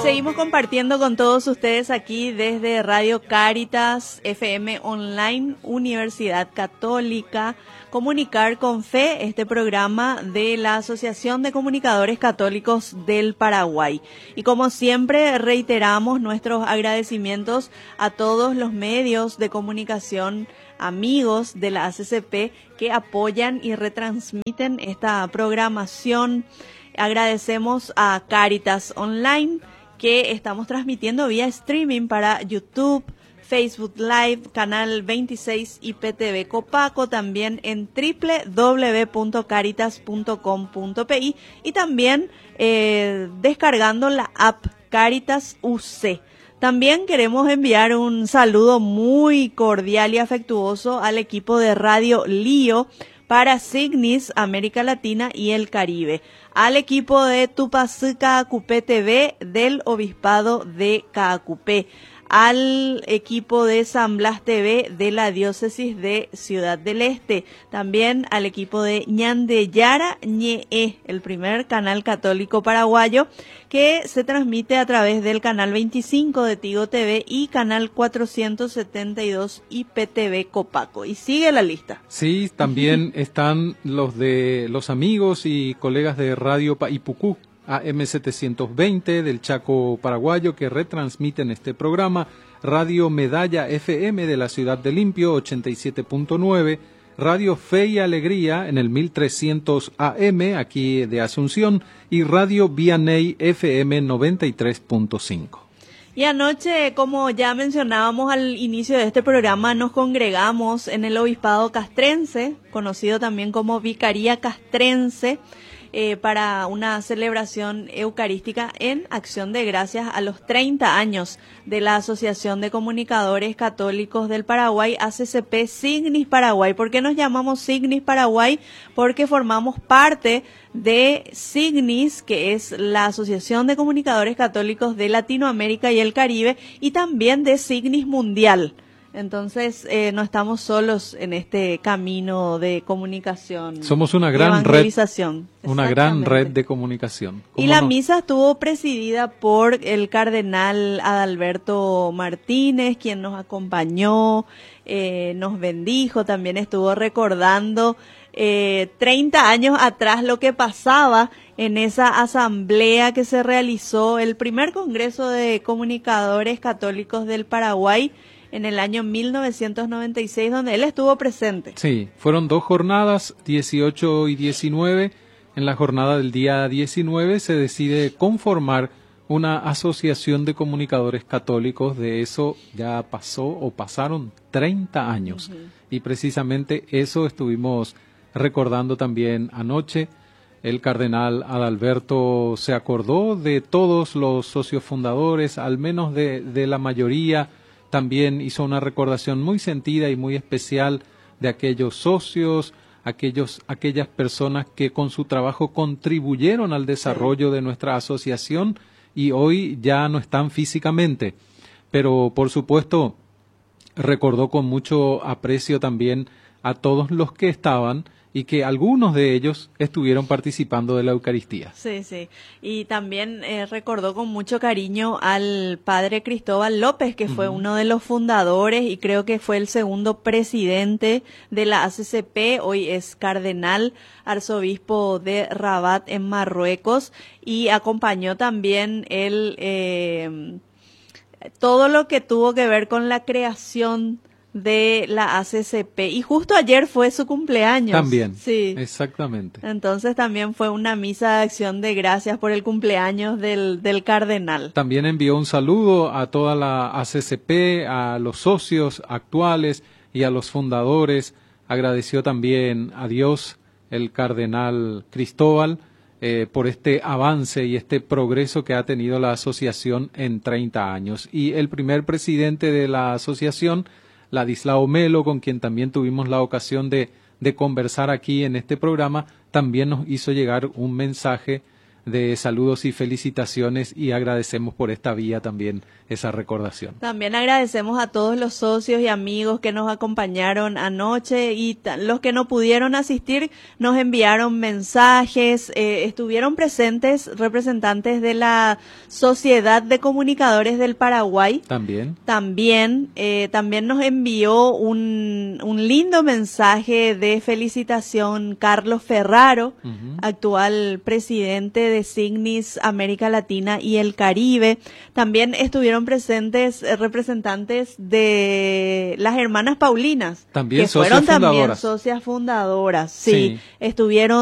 seguimos compartiendo con todos ustedes aquí desde Radio Cáritas, FM Online, Universidad Católica, Comunicar con Fe, este programa de la Asociación de Comunicadores Católicos del Paraguay. Y como siempre, reiteramos nuestros agradecimientos a todos los medios de comunicación amigos de la ACCP que apoyan y retransmiten esta programación. Agradecemos a Cáritas Online, que estamos transmitiendo vía streaming para YouTube, Facebook Live, Canal 26 IPTV Copaco, también en www.caritas.com.pi y también descargando la app Cáritas UC. También queremos enviar un saludo muy cordial y afectuoso al equipo de Radio Lío para Signis, América Latina y el Caribe, al equipo de Tupacú Caacupé TV del Obispado de Caacupé, al equipo de San Blas TV de la Diócesis de Ciudad del Este, también al equipo de Ñandeyara Ñe'e, el primer canal católico paraguayo que se transmite a través del canal 25 de Tigo TV y canal 472 IPTV Copaco. Y sigue la lista. Sí, también están los de los amigos y colegas de Radio Paipucú, AM 720 del Chaco paraguayo, que retransmiten este programa, Radio Medalla FM de la Ciudad de Limpio 87.9, Radio Fe y Alegría en el 1300 AM aquí de Asunción y Radio Vianey FM 93.5. Y anoche, como ya mencionábamos al inicio de este programa, nos congregamos en el Obispado Castrense, conocido también como Vicaría Castrense, para una celebración eucarística en acción de gracias a los 30 años de la Asociación de Comunicadores Católicos del Paraguay, ACCP Signis Paraguay. ¿Por qué nos llamamos Signis Paraguay? Porque formamos parte de Signis, que es la Asociación de Comunicadores Católicos de Latinoamérica y el Caribe, y también de Signis Mundial. Entonces, no estamos solos en este camino de comunicación. Somos una gran red de comunicación. Y la misa estuvo presidida por el cardenal Adalberto Martínez, quien nos acompañó, nos bendijo, también estuvo recordando 30 años atrás lo que pasaba en esa asamblea que se realizó, el primer Congreso de Comunicadores Católicos del Paraguay, en el año 1996, donde él estuvo presente. Sí, fueron 2 jornadas, 18 y 19. En la jornada del día 19 se decide conformar una asociación de comunicadores católicos. De eso ya pasaron 30 años. Y precisamente eso estuvimos recordando también anoche. El cardenal Adalberto se acordó de todos los socios fundadores, al menos de la mayoría. También hizo una recordación muy sentida y muy especial de aquellos socios, aquellas personas que con su trabajo contribuyeron al desarrollo de nuestra asociación y hoy ya no están físicamente. Pero, por supuesto, recordó con mucho aprecio también a todos los que estaban y que algunos de ellos estuvieron participando de la Eucaristía. Sí, sí. Y también recordó con mucho cariño al padre Cristóbal López, que fue uno de los fundadores y creo que fue el segundo presidente de la ACCP. Hoy es cardenal, arzobispo de Rabat en Marruecos, y acompañó también todo lo que tuvo que ver con la creación de la ACCP, y justo ayer fue su cumpleaños. También, sí, exactamente. Entonces también fue una misa de acción de gracias por el cumpleaños del cardenal. También envió un saludo a toda la ACCP, a los socios actuales y a los fundadores. Agradeció también a Dios, el cardenal Cristóbal, por este avance y este progreso que ha tenido la asociación en 30 años. Y el primer presidente de la asociación, Ladislao Melo, con quien también tuvimos la ocasión de conversar aquí en este programa, también nos hizo llegar un mensaje de saludos y felicitaciones, y agradecemos por esta vía también esa recordación. También agradecemos a todos los socios y amigos que nos acompañaron anoche, y los que no pudieron asistir nos enviaron mensajes. Estuvieron presentes representantes de la Sociedad de Comunicadores del Paraguay. También nos envió un lindo mensaje de felicitación Carlos Ferraro, actual presidente de Signis América Latina y el Caribe. También estuvieron presentes representantes de las hermanas Paulinas, también que fueron también socias fundadoras. Sí, estuvieron